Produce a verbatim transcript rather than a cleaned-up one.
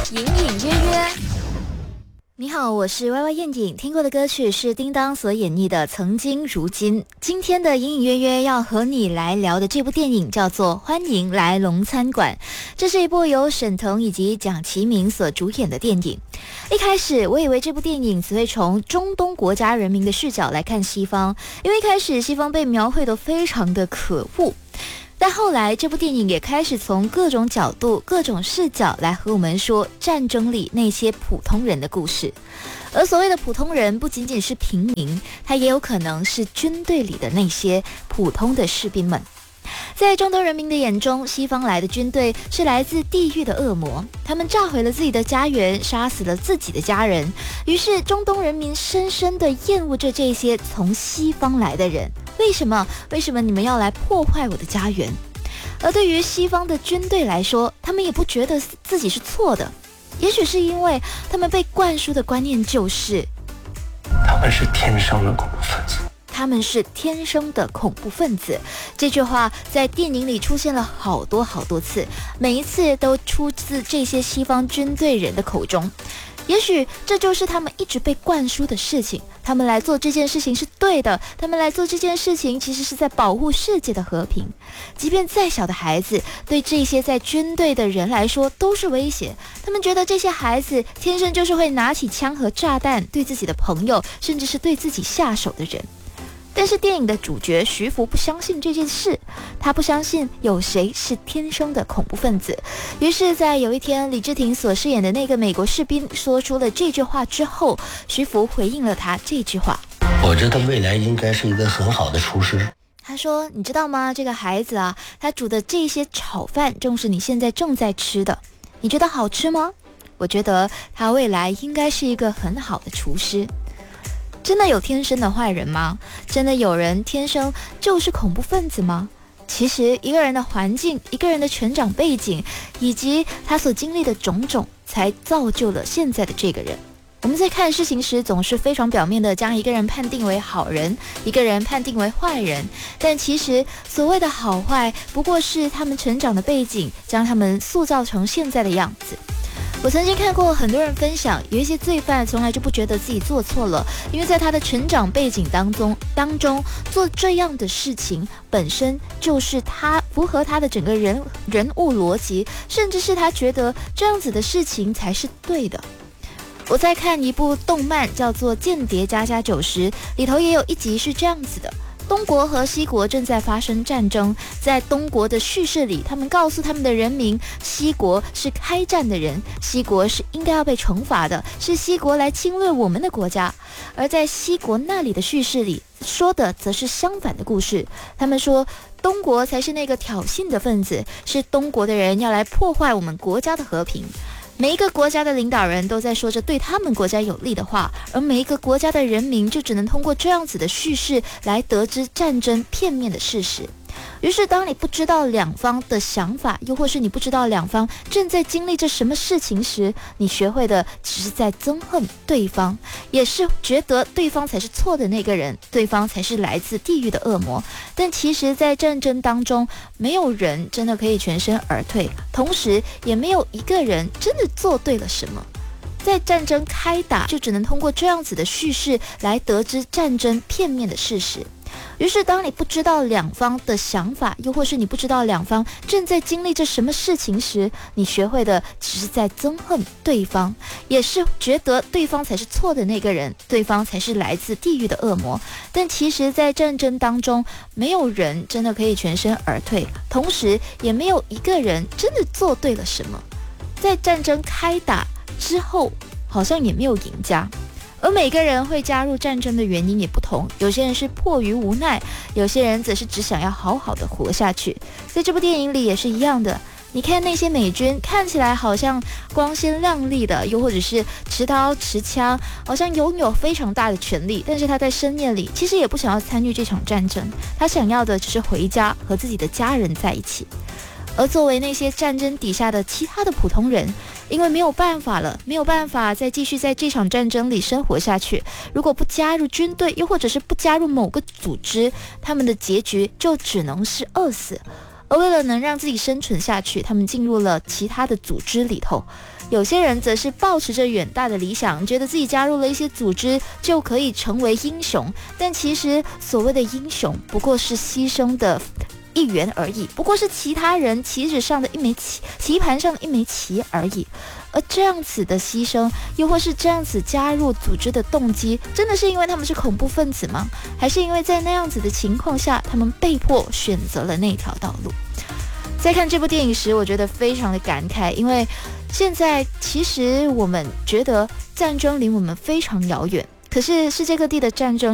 隐隐约约。你好，我是歪歪燕影，听过的歌曲是叮当所演绎的《曾经如今》。今天的隐隐约约要和你来聊的这部电影叫做《欢迎来龙餐馆》，这是一部由沈腾以及蒋奇明所主演的电影。一开始我以为这部电影只会从中东国家人民的视角来看西方，因为一开始西方被描绘得非常的可恶，但后来这部电影也开始从各种角度各种视角来和我们说战争里那些普通人的故事。而所谓的普通人不仅仅是平民，他也有可能是军队里的那些普通的士兵们。在中东人民的眼中，西方来的军队是来自地狱的恶魔，他们炸毁了自己的家园，杀死了自己的家人，于是中东人民深深地厌恶着这些从西方来的人。为什么？为什么你们要来破坏我的家园？而对于西方的军队来说，他们也不觉得自己是错的，也许是因为他们被灌输的观念就是他们是天生的恐怖分子。 他们是天生的恐怖分子。这句话在电影里出现了好多好多次，每一次都出自这些西方军队人的口中。也许这就是他们一直被灌输的事情，他们来做这件事情是对的，他们来做这件事情其实是在保护世界的和平。即便再小的孩子，对这些在军队的人来说都是威胁，他们觉得这些孩子天生就是会拿起枪和炸弹对自己的朋友，甚至是对自己下手的人。但是电影的主角徐福不相信这件事，他不相信有谁是天生的恐怖分子。于是在有一天，李治廷所饰演的那个美国士兵说出了这句话之后，徐福回应了他这句话： 我觉得未来应该是一个很好的厨师。 他说，你知道吗，这个孩子啊，他煮的这些炒饭正是你现在正在吃的，你觉得好吃吗？我觉得他未来应该是一个很好的厨师。真的有天生的坏人吗？真的有人天生就是恐怖分子吗？其实一个人的环境，一个人的成长背景，以及他所经历的种种，才造就了现在的这个人。我们在看事情时总是非常表面的将一个人判定为好人，一个人判定为坏人，但其实所谓的好坏不过是他们成长的背景将他们塑造成现在的样子。我曾经看过很多人分享，有一些罪犯从来就不觉得自己做错了，因为在他的成长背景当中当中做这样的事情本身就是他符合他的整个人人物逻辑，甚至是他觉得这样子的事情才是对的。我在看一部动漫叫做《间谍加加九》时，里头也有一集是这样子的。东国和西国正在发生战争，在东国的叙事里，他们告诉他们的人民，西国是开战的人，西国是应该要被惩罚的，是西国来侵略我们的国家。而在西国那里的叙事里说的则是相反的故事，他们说东国才是那个挑衅的分子，是东国的人要来破坏我们国家的和平。每一个国家的领导人都在说着对他们国家有利的话，而每一个国家的人民就只能通过这样子的叙事来得知战争片面的事实。于是当你不知道两方的想法，又或是你不知道两方正在经历着什么事情时，你学会的只是在憎恨对方，也是觉得对方才是错的那个人，对方才是来自地狱的恶魔。但其实在战争当中，没有人真的可以全身而退，同时也没有一个人真的做对了什么。在战争开打，就只能通过这样子的叙事来得知战争片面的事实。于是当你不知道两方的想法，又或是你不知道两方正在经历着什么事情时，你学会的只是在憎恨对方，也是觉得对方才是错的那个人，对方才是来自地狱的恶魔。但其实在战争当中，没有人真的可以全身而退，同时也没有一个人真的做对了什么。在战争开打之后，好像也没有赢家。而每个人会加入战争的原因也不同，有些人是迫于无奈，有些人则是只想要好好的活下去。在这部电影里也是一样的，你看那些美军看起来好像光鲜亮丽的，又或者是持刀持枪，好像拥有非常大的权力，但是他在深夜里其实也不想要参与这场战争，他想要的只是回家和自己的家人在一起。而作为那些战争底下的其他的普通人，因为没有办法了，没有办法再继续在这场战争里生活下去，如果不加入军队，又或者是不加入某个组织，他们的结局就只能是饿死。而为了能让自己生存下去，他们进入了其他的组织里头。 有些人则是抱持着远大的理想，觉得自己加入了一些组织就可以成为英雄，但其实所谓的英雄不过是牺牲的一员而已，不过是其他人旗帜上的一枚旗，棋盘上的一枚棋而已。而这样子的牺牲，又或是这样子加入组织的动机，真的是因为他们是恐怖分子吗？还是因为在那样子的情况下，他们被迫选择了那条道路？在看这部电影时，我觉得非常的感慨，因为现在其实我们觉得战争离我们非常遥远，可是世界各地的战争